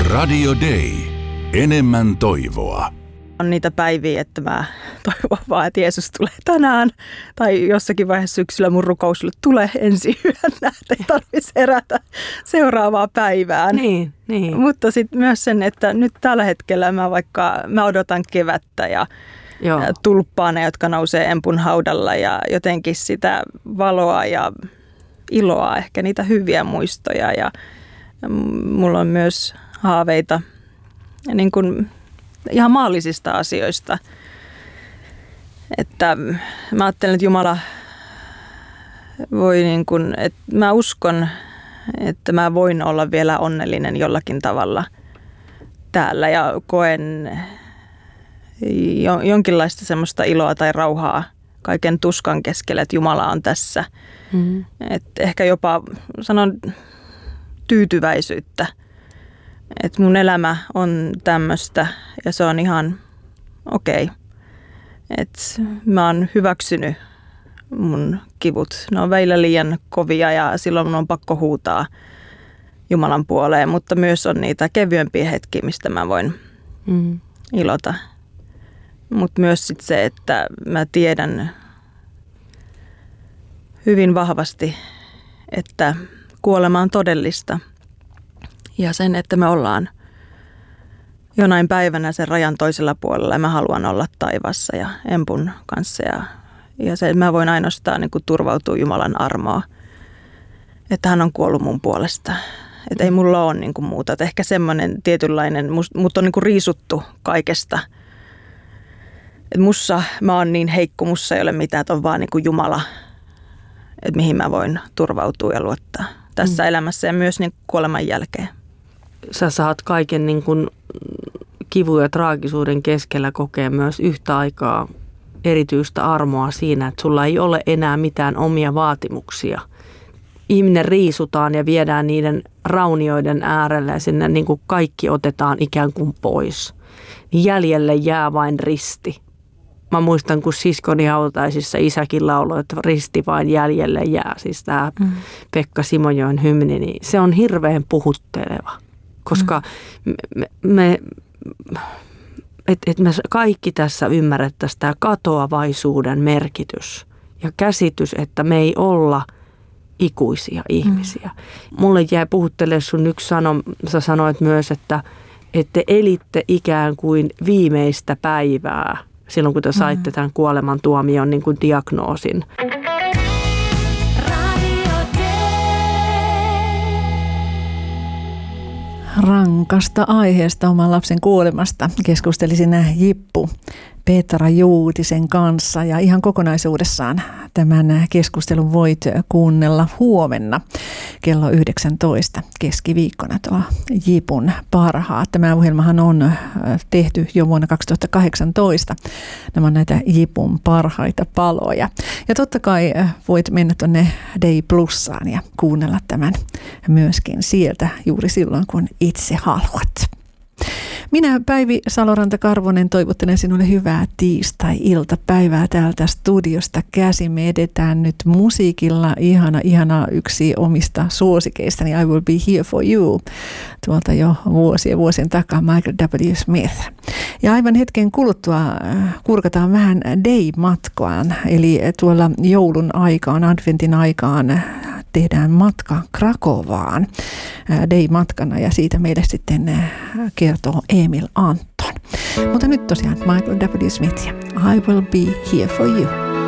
Radio Day. Enemmän toivoa. On niitä päiviä, että mä toivon vaan, että Jeesus tulee tänään. Tai jossakin vaiheessa syksyllä mun rukousille tulee ensi yönä, että ei tarvitsisi herätä seuraavaa päivään. Niin. Mutta sitten myös sen, että nyt tällä hetkellä mä odotan kevättä ja tulppaaneja, jotka nousee empun haudalla ja jotenkin sitä valoa ja iloa, ehkä niitä hyviä muistoja. Ja mulla on myös haaveita niin kuin ihan maallisista asioista. Että mä ajattelen, että Jumala voi niin kuin, että mä uskon, että mä voin olla vielä onnellinen jollakin tavalla täällä ja koen jonkinlaista semmoista iloa tai rauhaa kaiken tuskan keskellä, että Jumala on tässä. Mm-hmm. Että ehkä jopa sanon tyytyväisyyttä. Että mun elämä on tämmöistä ja se on ihan okei. Että mä oon hyväksynyt mun kivut. Ne on välillä liian kovia ja silloin mun on pakko huutaa Jumalan puoleen. Mutta myös on niitä kevyempiä hetkiä, mistä mä voin ilota. Mutta myös sit se, että mä tiedän hyvin vahvasti, että kuolema on todellista. Ja sen, että me ollaan jonain päivänä sen rajan toisella puolella ja mä haluan olla taivaassa ja empun kanssa. Ja se, mä voin ainoastaan niin kuin turvautua Jumalan armoa, että hän on kuollut mun puolesta. Että ei mulla ole niin kuin muuta. Että ehkä semmoinen tietynlainen, mut on niin kuin riisuttu kaikesta. Että mä oon niin heikko, mussa ei ole mitään, että on vaan niin kuin Jumala, että mihin mä voin turvautua ja luottaa tässä elämässä ja myös niin kuoleman jälkeen. Sä saat kaiken niin kuin kivun ja traagisuuden keskellä kokea myös yhtä aikaa erityistä armoa siinä, että sulla ei ole enää mitään omia vaatimuksia. Ihminen riisutaan ja viedään niiden raunioiden äärelle ja sinne niin kuin kaikki otetaan ikään kuin pois. Niin jäljelle jää vain risti. Mä muistan, kun siskoni hautajaisissa isäkin lauloi, että risti vain jäljelle jää. Siis tämä Pekka Simojoen hymni, niin se on hirveän puhutteleva. Koska me kaikki tässä ymmärrettäisiin tämä katoavaisuuden merkitys ja käsitys, että me ei olla ikuisia ihmisiä. Mulle jäi puhuttelemaan sun yksi sä sanoit myös, että te elitte ikään kuin viimeistä päivää silloin, kun te saitte tämän kuolemantuomion niin kuin diagnoosin. Rankasta aiheesta oman lapsen kuolemasta keskustelisin Jippu Petra Juutisen kanssa ja ihan kokonaisuudessaan tämän keskustelun voit kuunnella huomenna kello 19 keskiviikkona tuo Jipun parhaat. Tämä ohjelmahan on tehty jo vuonna 2018. Nämä on näitä Jipun parhaita paloja. Ja totta kai voit mennä tuonne Day Plussaan ja kuunnella tämän myöskin sieltä juuri silloin, kun itse haluat. Minä Päivi Saloranta-Karvonen toivottelen sinulle hyvää tiistai-iltapäivää täältä studiosta käsin. Me edetään nyt musiikilla. Ihana yksi omista suosikeistani I Will Be Here For You. Tuolta jo vuosien takaa Michael W. Smith. Ja aivan hetken kuluttua kurkataan vähän Day-matkaan. Eli tuolla joulun aikaan, adventin aikaan tehdään matka Krakovaan Day-matkana ja siitä meille sitten kertoo Emil Anton. Mutta nyt tosiaan Michael W. Smith ja I Will Be Here For You.